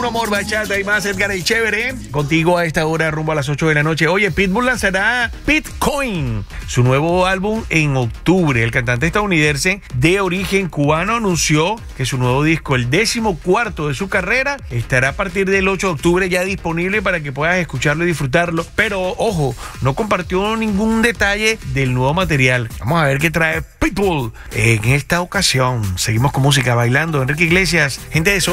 Uno Amor, Bachata y más, Edgar el Chévere. Contigo a esta hora, rumbo a las 8 de la noche. Oye, Pitbull lanzará Bitcoin, su nuevo álbum, en octubre. El cantante estadounidense de origen cubano anunció que su nuevo disco, el 14º de su carrera, estará a partir del 8 de octubre ya disponible para que puedas escucharlo y disfrutarlo. Pero, ojo, no compartió ningún detalle del nuevo material. Vamos a ver qué trae Pitbull en esta ocasión. Seguimos con música, bailando. Enrique Iglesias, gente de